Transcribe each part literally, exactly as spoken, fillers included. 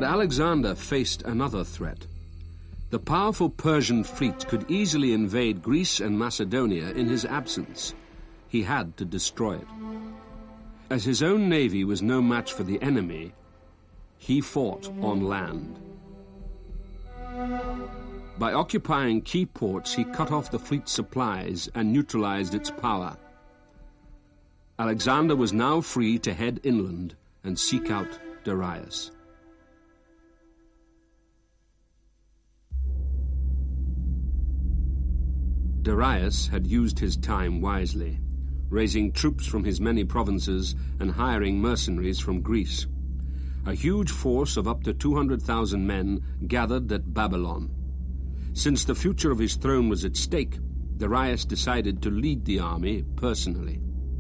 But Alexander faced another threat. The powerful Persian fleet could easily invade Greece and Macedonia in his absence. He had to destroy it. As his own navy was no match for the enemy, he fought on land. By occupying key ports, he cut off the fleet's supplies and neutralized its power. Alexander was now free to head inland and seek out Darius. Darius had used his time wisely, raising troops from his many provinces and hiring mercenaries from Greece. A huge force of up to two hundred thousand men gathered at Babylon. Since the future of his throne was at stake, Darius decided to lead the army personally.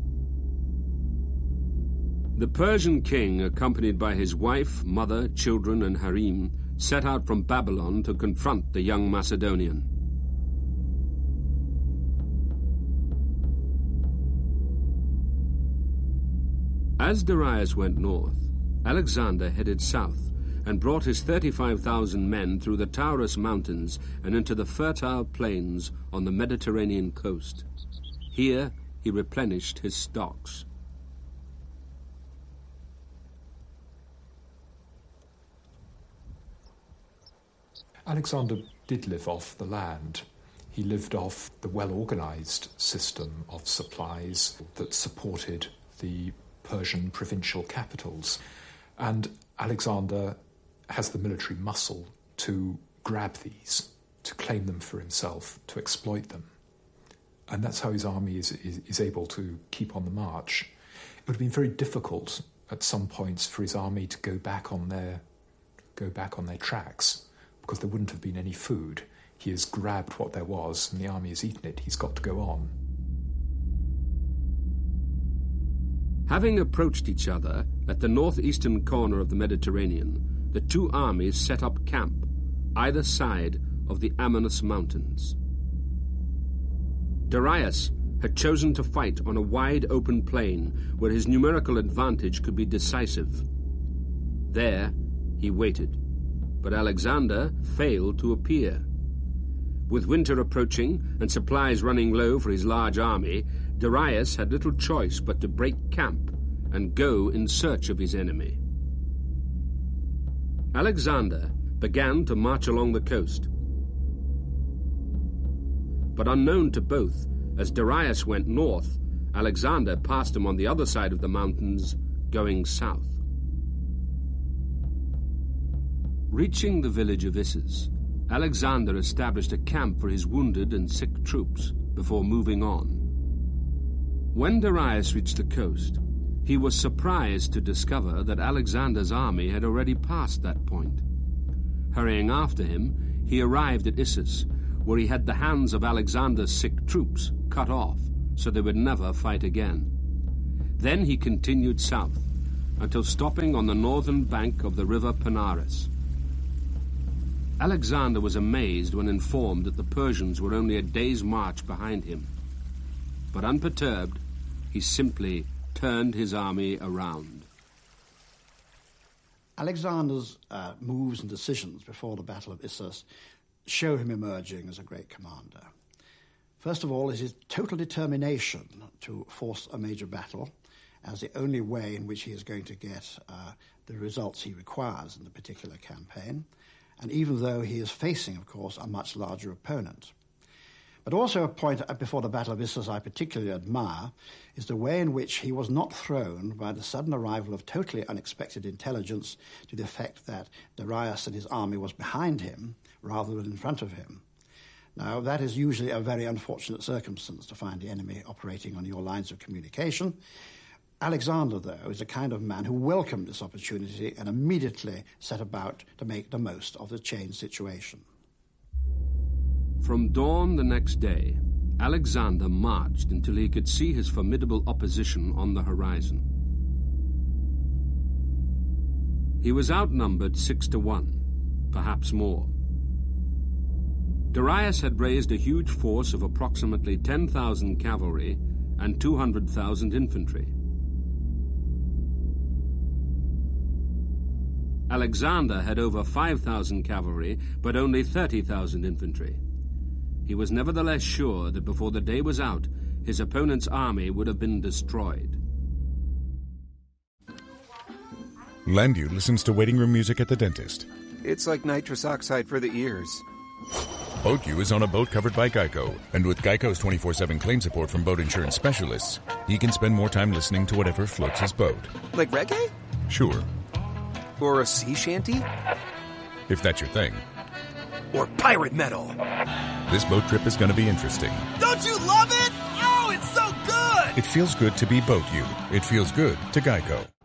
The Persian king, accompanied by his wife, mother, children, and harem, set out from Babylon to confront the young Macedonian. As Darius went north, Alexander headed south and brought his thirty-five thousand men through the Taurus Mountains and into the fertile plains on the Mediterranean coast. Here he replenished his stocks. Alexander did live off the land. He lived off the well-organized system of supplies that supported the Persian provincial capitals. And Alexander has the military muscle to grab these, to claim them for himself, to exploit them. And that's how his army is, is, is able to keep on the march. It would have been very difficult at some points for his army to go back on their, go back on their tracks, because there wouldn't have been any food. He has grabbed what there was, and the army has eaten it. He's got to go on. Having approached each other at the northeastern corner of the Mediterranean, the two armies set up camp, either side of the Amanus Mountains. Darius had chosen to fight on a wide open plain where his numerical advantage could be decisive. There he waited, but Alexander failed to appear. With winter approaching and supplies running low for his large army, Darius had little choice but to break camp and go in search of his enemy. Alexander began to march along the coast. But unknown to both, as Darius went north, Alexander passed him on the other side of the mountains, going south. Reaching the village of Issus, Alexander established a camp for his wounded and sick troops before moving on. When Darius reached the coast, he was surprised to discover that Alexander's army had already passed that point. Hurrying after him, he arrived at Issus, where he had the hands of Alexander's sick troops cut off so they would never fight again. Then he continued south until stopping on the northern bank of the river Panaris. Alexander was amazed when informed that the Persians were only a day's march behind him. But unperturbed, he simply turned his army around. Alexander's uh, moves and decisions before the Battle of Issus show him emerging as a great commander. First of all is his total determination to force a major battle as the only way in which he is going to get uh, the results he requires in the particular campaign, and even though he is facing, of course, a much larger opponent. But also a point before the Battle of Issus I particularly admire is the way in which he was not thrown by the sudden arrival of totally unexpected intelligence to the effect that Darius and his army was behind him rather than in front of him. Now, that is usually a very unfortunate circumstance to find the enemy operating on your lines of communication. Alexander, though, is a kind of man who welcomed this opportunity and immediately set about to make the most of the changed situation. From dawn the next day, Alexander marched until he could see his formidable opposition on the horizon. He was outnumbered six to one, perhaps more. Darius had raised a huge force of approximately ten thousand cavalry and two hundred thousand infantry. Alexander had over five thousand cavalry, but only thirty thousand infantry. He was nevertheless sure that before the day was out, his opponent's army would have been destroyed. Landu listens to waiting room music at the dentist. It's like nitrous oxide for the ears. BoatU is on a boat covered by Geico, and with Geico's twenty-four seven claim support from boat insurance specialists, he can spend more time listening to whatever floats his boat. Like reggae? Sure. Or a sea shanty? If that's your thing. Or pirate metal? This boat trip is going to be interesting. Don't you love it? Oh, it's so good! It feels good to be BoatU. It feels good to Geico.